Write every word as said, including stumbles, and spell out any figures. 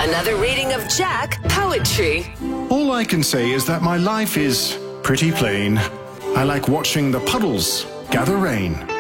Another reading of Jack Poetry. All I can say is that my life is pretty plain. I like watching the puddles gather rain.